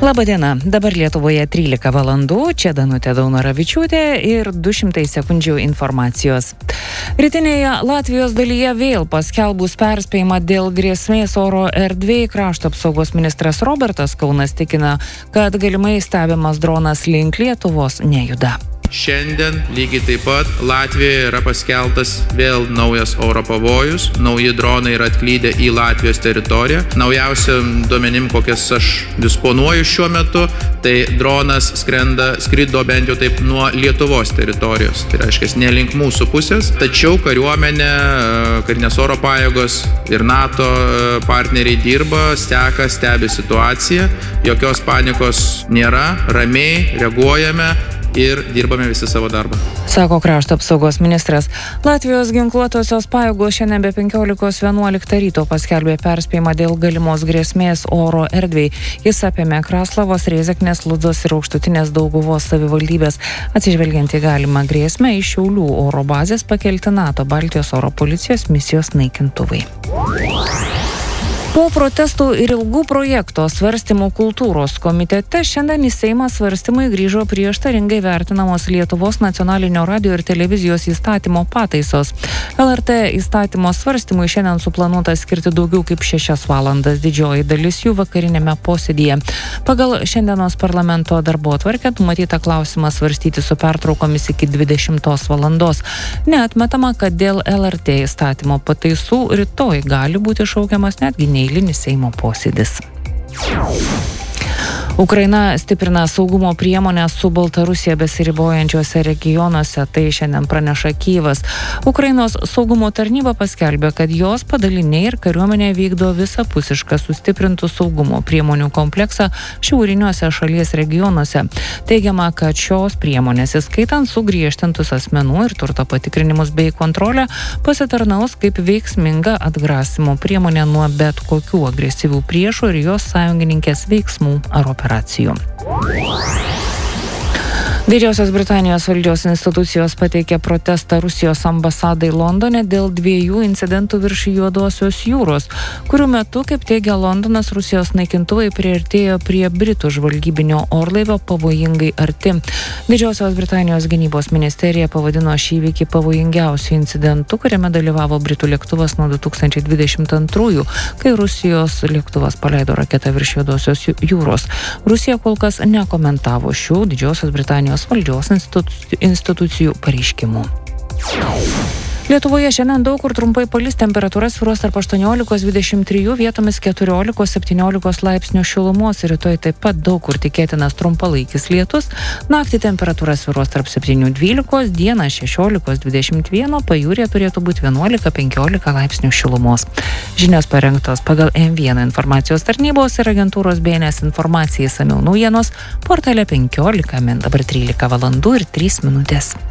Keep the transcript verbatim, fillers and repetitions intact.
Labadiena, dabar Lietuvoje trylika valandų, čia Danutė Daunoravičiūtė ir du šimtai sekundžių informacijos. Rytinėje Latvijos dalyje vėl paskelbus perspėjimą dėl grėsmės oro erdvėj, krašto apsaugos ministras Robertas Kaunas tikina, kad galimai stebimas dronas link Lietuvos nejuda. Šiandien lygiai taip pat Latvijoje yra paskeltas vėl naujas oro pavojus, nauji dronai yra atklydę į Latvijos teritoriją. Naujausiam duomenim, kokias aš disponuoju šiuo metu, tai dronas skrenda, skrido bent jau taip nuo Lietuvos teritorijos, tai reiškia ne link mūsų pusės, tačiau kariuomenė, karinės oro pajėgos ir NATO partneriai dirba, steka, stebi situaciją, jokios panikos nėra, ramiai reaguojame ir dirbame visi savo darbą. Sako krašto apsaugos ministras. Latvijos ginkluotosios pajėgos šiandien be penkiolikos vienuoliktą ryto paskelbė perspėjimą dėl galimos grėsmės oro erdvėj. Jis apėmė Kraslavos, Rėzeknės, Ludzos ir Aukštutinės Dauguvos savivaldybės. Atsižvelgiant į galimą grėsmę, iš Šiaulių oro bazės pakelti NATO Baltijos oro policijos misijos naikintuvai. Po protestų ir ilgų projekto svarstymų kultūros komitete šiandien į Seimą svarstymui grįžo prieštaringai vertinamos Lietuvos nacionalinio radijo ir televizijos įstatymo pataisos. L R T įstatymo svarstymui šiandien suplanuota skirti daugiau kaip šešias valandas, didžioji dalis jų vakarinėme posėdyje. Pagal šiandienos parlamento darbotvarkę numatyta klausimą svarstyti su pertraukomis iki dvidešimtos valandos. Neatmetama, kad dėl L R T įstatymo pataisų rytoj gali būti šaukiamas netgi neeilinis Seimo posėdis. Ukraina stiprina saugumo priemonės su Baltarusija besiribojančiuose regionuose, tai šiandien praneša Kyjivas. Ukrainos saugumo tarnyba paskelbė, kad jos padaliniai ir kariuomenė vykdo visapusišką sustiprintų saugumo priemonių kompleksą šiauriniuose šalies regionuose. Teigiama, kad šios priemonės, įskaitant sugriežtintus asmenų ir turto patikrinimus bei kontrolę, pasitarnaus kaip veiksminga atgrasimo priemonė nuo bet kokių agresyvių priešų ir jos sąjungininkės veiksmų ar operacijų. Didžiosios Britanijos valdžios institucijos pateikė protestą Rusijos ambasadai Londone dėl dviejų incidentų virš Juodosios jūros, kurių metu, kaip teigia Londonas, Rusijos naikintuvai priartėjo prie Britų žvalgybinio orlaivio pavojingai arti. Didžiosios Britanijos gynybos ministerija pavadino šį įvykį pavojingiausiu incidentu, kuriame dalyvavo Britų lėktuvas nuo du tūkstančiai dvidešimt antrųjų, kai Rusijos lėktuvas paleido raketą virš Juodosios jūros. Rusija kol kas nekomentavo šių Didžiosios Britanijos valdžios institucijų pareiškimų. Lietuvoje šiandien daug kur trumpai palis, temperatūra svyruos tarp aštuoniolikos dvidešimt trijų, vietomis keturiolikos septyniolikos laipsnių šilumos. Rytoj taip pat daug kur tikėtinas trumpalaikis lietus. Naktį temperatūra svyruos tarp septynių dvylikos, dieną šešiolikos dvidešimt vienas, pajūryje turėtų būti vienuolika penkiolika laipsnių šilumos. Žinios parengtos pagal M vienas informacijos tarnybos ir agentūros B N S informacijai, išsamiau naujienos portale penkiolika min, dabar trylika valandų ir trys minutės.